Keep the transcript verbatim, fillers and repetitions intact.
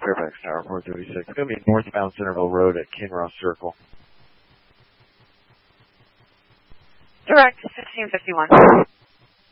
Fairfax Tower, four thirty-six. It's going to be northbound Centerville Road at Kinross Circle. Direct, fifteen fifty-one.